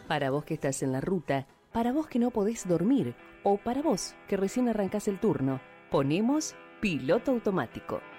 Para vos que estás en la ruta, para vos que no podés dormir o para vos que recién arrancás el turno, ponemos piloto automático.